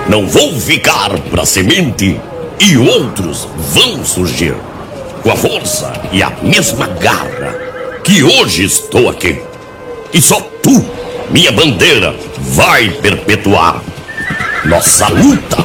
Não vou ficar pra semente e outros vão surgir com a força e a mesma garra que hoje estou aqui. E só tu, minha bandeira, vai perpetuar nossa luta.